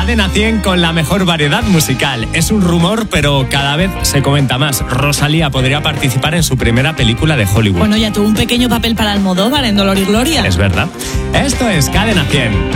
Cadena 100 con la mejor variedad musical. Es un rumor, pero cada vez se comenta más. Rosalía podría participar en su primera película de Hollywood. Bueno, ya tuvo un pequeño papel para Almodóvar en Dolor y Gloria. Es verdad. Esto es Cadena 100.